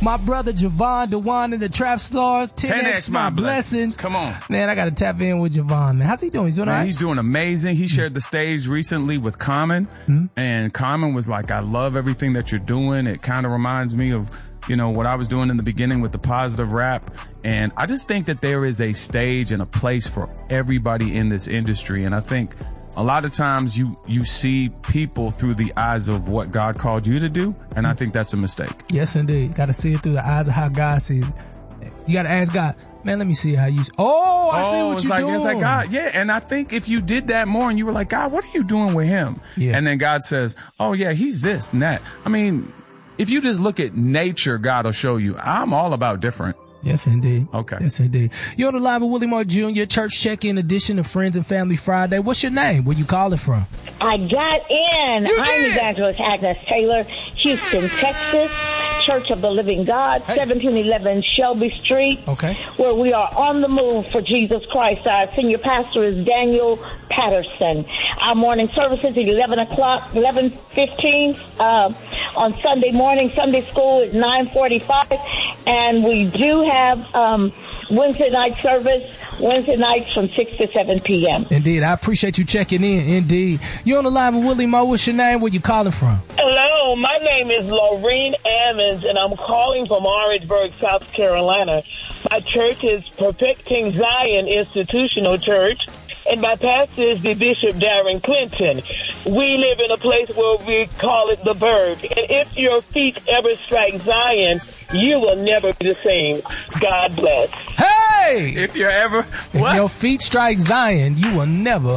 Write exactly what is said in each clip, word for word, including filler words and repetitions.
My brother Javon Dewan and the Trap Stars. ten X my blessings. Come on. Man, I got to tap in with Javon, man. How's he doing? He's doing man, all right? He's doing amazing. He shared the stage recently with Common, mm-hmm. and Common was like, I love everything that you're doing. It kind of reminds me of, you know, what I was doing in the beginning with the positive rap. And I just think that there is a stage and a place for everybody in this industry. And I think a lot of times you, you see people through the eyes of what God called you to do. And I think that's a mistake. Yes, indeed. Got to see it through the eyes of how God sees it. You got to ask God, man, let me see how you, oh, I oh, see what it's you're like, doing. It's like, God, yeah. And I think if you did that more and you were like, God, what are you doing with him? Yeah. And then God says, oh yeah, he's this and that. I mean, if you just look at nature, God will show you. I'm all about different. Yes, indeed. Okay. Yes, indeed. You're on the line with Willie Moore Junior, Church Check-In edition of Friends and Family Friday. What's your name? Where you calling from? I got in. You I'm did. Evangelist Agnes Taylor, Houston, Texas, Church of the Living God, hey. seventeen eleven Shelby Street. Okay. Where we are on the move for Jesus Christ. Our senior pastor is Daniel Patterson. Our morning services at eleven o'clock, eleven fifteen uh, on Sunday morning. Sunday school is nine forty-five. And we do have um, Wednesday night service, Wednesday nights from six to seven p.m. Indeed. I appreciate you checking in. Indeed. You're on the line with Willie Moore. What's your name? Where you calling from? Hello. My name is Laureen Ammons, and I'm calling from Orangeburg, South Carolina. My church is Perfecting Zion Institutional Church, and my pastor is the Bishop Darren Clinton. We live in a place where we call it the Burg. And if your feet ever strike Zion, you will never be the same. God bless. Hey! If you're ever... If what? your feet strike Zion, you will never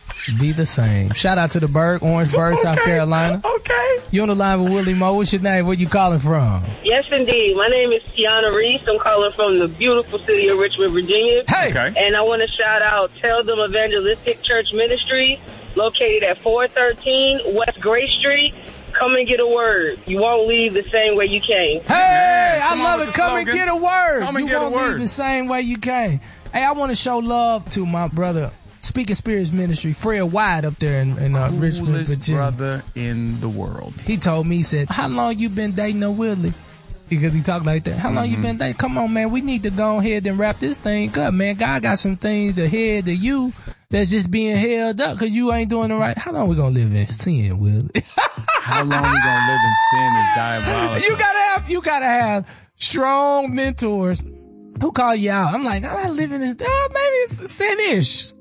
be the same. Shout out to the Burg, Orangeburg, okay. South Carolina. Okay. You on the line with Willie Moore. What's your name? Where you calling from? Yes, indeed. My name is Tiana Reese. I'm calling from the beautiful city of Richmond, Virginia. Hey! Okay. And I want to shout out Tell Them Evangelistic Church Ministry, located at four thirteen West Gray Street. Come and get a word. You won't leave the same way you came. Hey, Man, I love it. Come slogan. and get a word. Come and you get won't a word. leave the same way you came. Hey, I want to show love to my brother, Speaking Spirits Ministry, Fred White up there in, in uh, Richmond, Virginia. Brother in the world. He told me, he said, how long you been dating a Willie? Because he talked like that. How long mm-hmm. you been dating? Come on, man. We need to go ahead and wrap this thing up, man. God got some things ahead of you that's just being held up because you ain't doing the right. How long we gonna live in sin, Willie? How long we gonna live in sin is diabolical. You gotta have, you gotta have strong mentors who call you out. I'm like, I'm not living this. Oh, maybe it's sin-ish.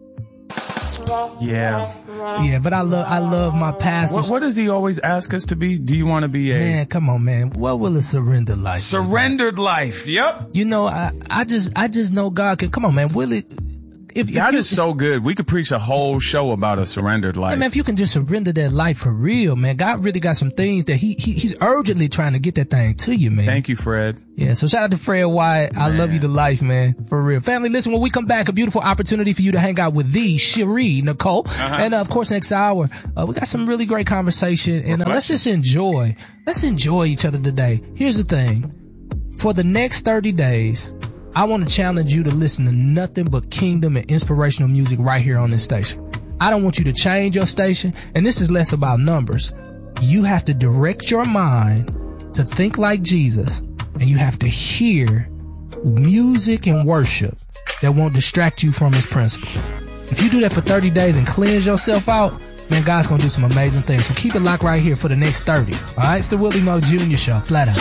Yeah. Yeah, but I love I love my pastors. What, what does he always ask us to be? Do you want to be a... Man, come on, man. What will a surrendered life be? Surrendered life. Yep. You know, I, I just I just know God can... Come on, man. Will it... If, if God you, is so good. We could preach a whole show about a surrendered life. Yeah, man, if you can just surrender that life for real, man, God really got some things that he, he he's urgently trying to get that thing to you, man. Thank you, Fred. Yeah, so shout out to Fred White. I love you to life, man. For real. Family, listen, when we come back, a beautiful opportunity for you to hang out with the Cherie Nicole. Uh-huh. And, uh, of course, next hour, uh, we got some really great conversation. And uh, let's just enjoy. Let's enjoy each other today. Here's the thing. For the next thirty days, I want to challenge you to listen to nothing but kingdom and inspirational music right here on this station. I don't want you to change your station, and this is less about numbers. You have to direct your mind to think like Jesus, and you have to hear music and worship that won't distract you from his principles. If you do that for thirty days and cleanse yourself out, man, God's going to do some amazing things. So keep it locked right here for the next thirty. All right, it's the Willie Moore Junior Show, flat out.